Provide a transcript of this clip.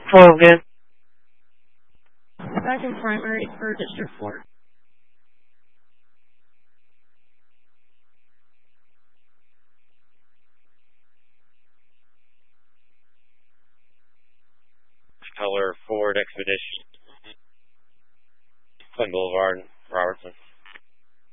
Hogan. Second primary for District 4. Color Ford Expedition. Flint Boulevard, Robertson.